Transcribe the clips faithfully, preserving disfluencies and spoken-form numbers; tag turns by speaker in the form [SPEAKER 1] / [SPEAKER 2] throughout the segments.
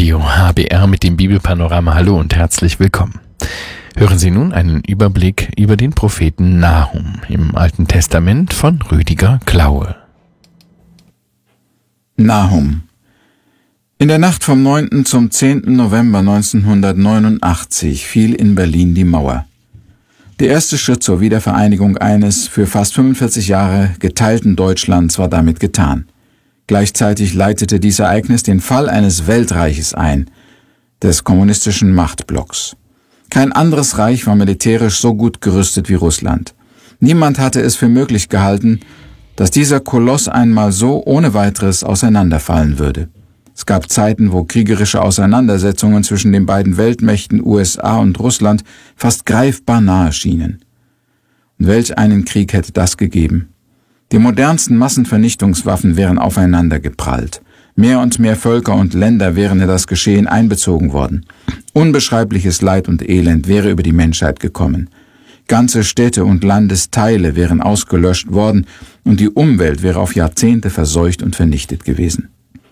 [SPEAKER 1] Radio H B R mit dem Bibelpanorama. Hallo und herzlich willkommen. Hören Sie nun einen Überblick über den Propheten Nahum im Alten Testament von Rüdiger Klaue.
[SPEAKER 2] Nahum. In der Nacht vom neunten zum zehnten November neunzehnhundertneunundachtzig fiel in Berlin die Mauer. Der erste Schritt zur Wiedervereinigung eines für fast fünfundvierzig Jahre geteilten Deutschlands war damit getan. Gleichzeitig leitete dieses Ereignis den Fall eines Weltreiches ein, des kommunistischen Machtblocks. Kein anderes Reich war militärisch so gut gerüstet wie Russland. Niemand hatte es für möglich gehalten, dass dieser Koloss einmal so ohne weiteres auseinanderfallen würde. Es gab Zeiten, wo kriegerische Auseinandersetzungen zwischen den beiden Weltmächten U S A und Russland fast greifbar nahe schienen. Und welch einen Krieg hätte das gegeben? Die modernsten Massenvernichtungswaffen wären aufeinander geprallt. Mehr und mehr Völker und Länder wären in das Geschehen einbezogen worden. Unbeschreibliches Leid und Elend wäre über die Menschheit gekommen. Ganze Städte und Landesteile wären ausgelöscht worden und die Umwelt wäre auf Jahrzehnte verseucht und vernichtet gewesen.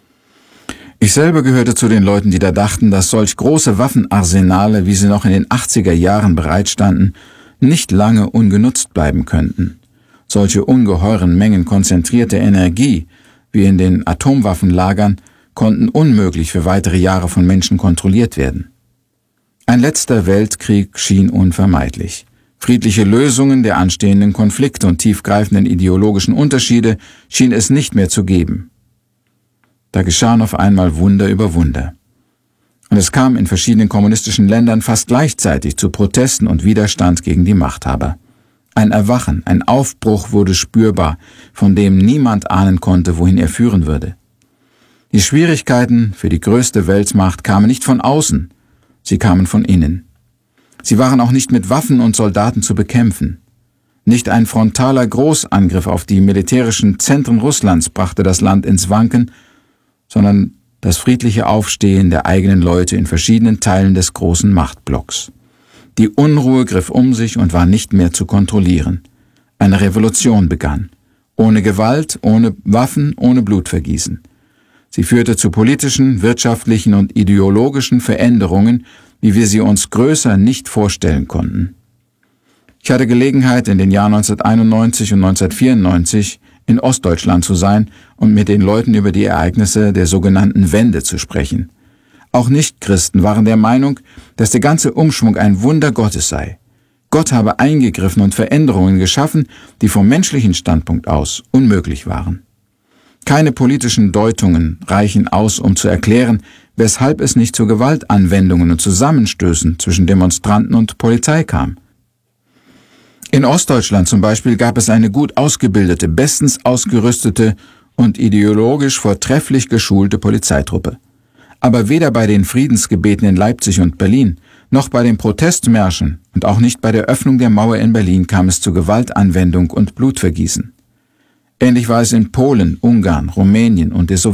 [SPEAKER 2] Ich selber gehörte zu den Leuten, die da dachten, dass solch große Waffenarsenale, wie sie noch in den achtziger Jahren bereitstanden, nicht lange ungenutzt bleiben könnten. Solche ungeheuren Mengen konzentrierter Energie, wie in den Atomwaffenlagern, konnten unmöglich für weitere Jahre von Menschen kontrolliert werden. Ein letzter Weltkrieg schien unvermeidlich. Friedliche Lösungen der anstehenden Konflikte und tiefgreifenden ideologischen Unterschiede schien es nicht mehr zu geben. Da geschahen auf einmal Wunder über Wunder. Und es kam in verschiedenen kommunistischen Ländern fast gleichzeitig zu Protesten und Widerstand gegen die Machthaber. Ein Erwachen, ein Aufbruch wurde spürbar, von dem niemand ahnen konnte, wohin er führen würde. Die Schwierigkeiten für die größte Weltmacht kamen nicht von außen, sie kamen von innen. Sie waren auch nicht mit Waffen und Soldaten zu bekämpfen. Nicht ein frontaler Großangriff auf die militärischen Zentren Russlands brachte das Land ins Wanken, sondern das friedliche Aufstehen der eigenen Leute in verschiedenen Teilen des großen Machtblocks. Die Unruhe griff um sich und war nicht mehr zu kontrollieren. Eine Revolution begann. Ohne Gewalt, ohne Waffen, ohne Blutvergießen. Sie führte zu politischen, wirtschaftlichen und ideologischen Veränderungen, wie wir sie uns größer nicht vorstellen konnten. Ich hatte Gelegenheit, in den Jahren neunzehnhunderteinundneunzig und neunzehnhundertvierundneunzig in Ostdeutschland zu sein und mit den Leuten über die Ereignisse der sogenannten Wende zu sprechen. Auch Nichtchristen waren der Meinung, dass der ganze Umschwung ein Wunder Gottes sei. Gott habe eingegriffen und Veränderungen geschaffen, die vom menschlichen Standpunkt aus unmöglich waren. Keine politischen Deutungen reichen aus, um zu erklären, weshalb es nicht zu Gewaltanwendungen und Zusammenstößen zwischen Demonstranten und Polizei kam. In Ostdeutschland zum Beispiel gab es eine gut ausgebildete, bestens ausgerüstete und ideologisch vortrefflich geschulte Polizeitruppe. Aber weder bei den Friedensgebeten in Leipzig und Berlin, noch bei den Protestmärschen und auch nicht bei der Öffnung der Mauer in Berlin kam es zu Gewaltanwendung und Blutvergießen. Ähnlich war es in Polen, Ungarn, Rumänien und der Sowjetunion.